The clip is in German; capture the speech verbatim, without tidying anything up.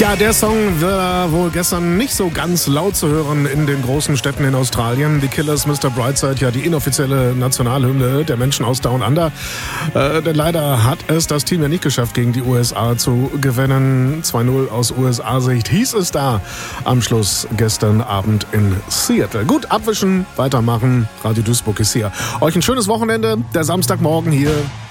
Ja, der Song war wohl gestern nicht so ganz laut zu hören in den großen Städten in Australien. Die Killers, Mister Brightside, ja die inoffizielle Nationalhymne der Menschen aus Down Under. Äh, denn leider hat es das Team ja nicht geschafft, gegen die U S A zu gewinnen. zwei null aus U S A-Sicht hieß es da am Schluss gestern Abend in Seattle. Gut, abwischen, weitermachen. Radio Duisburg ist hier. Euch ein schönes Wochenende. Der Samstagmorgen hier